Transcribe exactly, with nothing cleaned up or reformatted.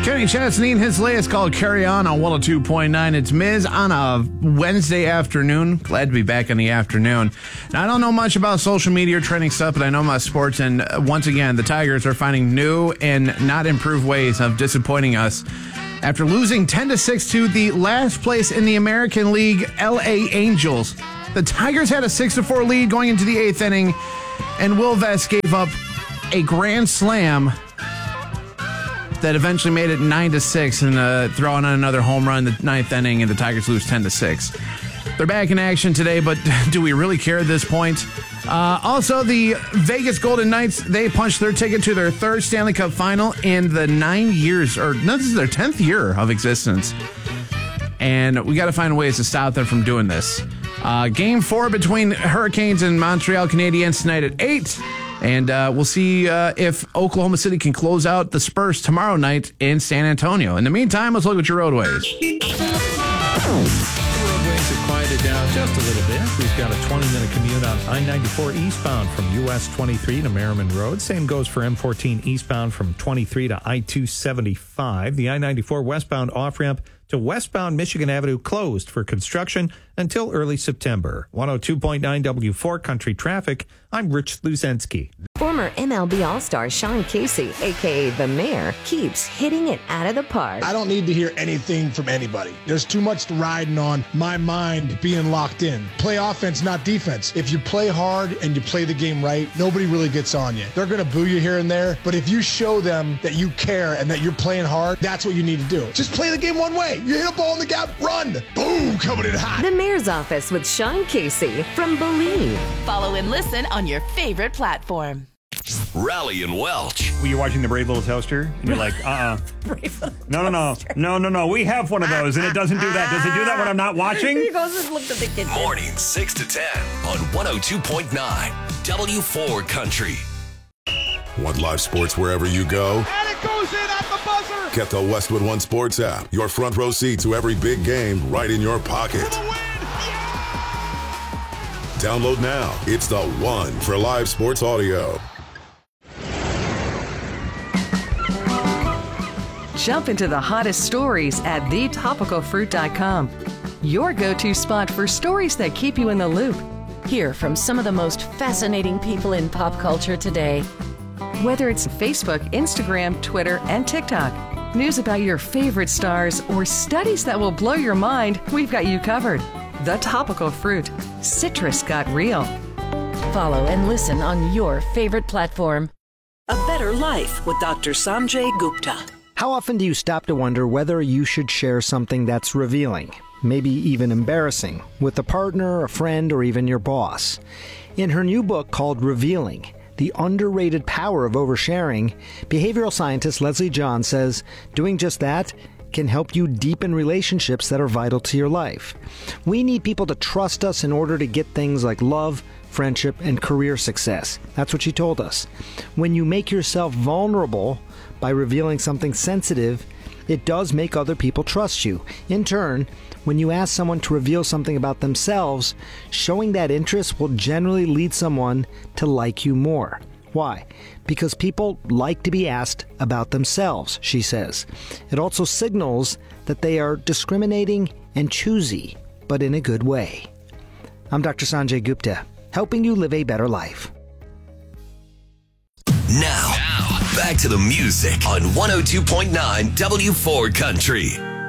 Kenny Chesney and his latest called Carry On on one oh two point nine. It's Miz on a Wednesday afternoon. Glad to be back in the afternoon. Now, I don't know much about social media or trending stuff, but I know my sports. And once again, the Tigers are finding new and not improved ways of disappointing us. After losing ten to six to the last place in the American League, L A Angels, the Tigers had a six to four lead going into the eighth inning, and Will Vest gave up a grand slam that eventually made it nine to six and uh, throwing on another home run in the ninth inning, and the Tigers lose ten to six. They're back in action today, but do we really care at this point? Uh, also, the Vegas Golden Knights, they punched their ticket to their third Stanley Cup final in the nine years, or no, this is their tenth year of existence. And we got to find ways to stop them from doing this. Uh, game four between Hurricanes and Montreal Canadiens tonight at eight. And uh, we'll see uh, if Oklahoma City can close out the Spurs tomorrow night in San Antonio. In the meantime, let's look at your roadways. Roadways have quieted down just a little bit. We've got a twenty-minute commute on I ninety-four eastbound from U S twenty-three to Merriman Road. Same goes for M fourteen eastbound from twenty-three to I two seventy-five. The I ninety-four westbound off-ramp to westbound Michigan Avenue closed for construction until early September. one oh two point nine W four Country Traffic. I'm Rich Luzensky. Former M L B All-Star Sean Casey, a k a. The Mayor, keeps hitting it out of the park. I don't need to hear anything from anybody. There's too much riding on my mind being locked in. Play offense, not defense. If you play hard and you play the game right, nobody really gets on you. They're going to boo you here and there, but if you show them that you care and that you're playing hard, that's what you need to do. Just play the game one way. You hit a ball in the gap, run. Boom, coming in hot. The Mayor's Office with Sean Casey from Believe. Follow and listen on your favorite platform. Rally and Welch. Were you watching the Brave Little Toaster? And you're like, uh-uh. No, no, no. No, no, no. We have one of those, and it doesn't do that. Does it do that when I'm not watching? He goes and looks at the kitchen. Morning, six to ten on one oh two point nine W four Country. Want live sports wherever you go? And it goes in at the buzzer. Get the Westwood One Sports app. Your front row seat to every big game right in your pocket. Download now. It's the one for live sports audio. Jump into the hottest stories at the topical fruit dot com. Your go-to spot for stories that keep you in the loop. Hear from some of the most fascinating people in pop culture today. Whether it's Facebook, Instagram, Twitter, and TikTok, news about your favorite stars, or studies that will blow your mind, we've got you covered. The Topical Fruit. Citrus got real. Follow and listen on your favorite platform. A Better Life with Doctor Sanjay Gupta. How often do you stop to wonder whether you should share something that's revealing, maybe even embarrassing, with a partner, a friend, or even your boss? In her new book called Revealing, The Underrated Power of Oversharing, behavioral scientist Leslie John says doing just that can help you deepen relationships that are vital to your life. We need people to trust us in order to get things like love, friendship, and career success. That's what she told us. When you make yourself vulnerable by revealing something sensitive, it does make other people trust you. In turn, when you ask someone to reveal something about themselves, showing that interest will generally lead someone to like you more. Why? Because people like to be asked about themselves, she says. It also signals that they are discriminating and choosy, but in a good way. I'm Doctor Sanjay Gupta, helping you live a better life. Now, now back to the music on one oh two point nine W four Country.